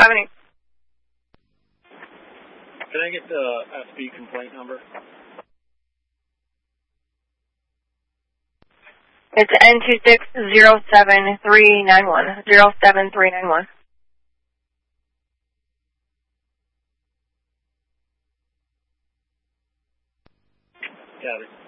5 Can I get the SB complaint number? It's N2607391. 07391. Got it.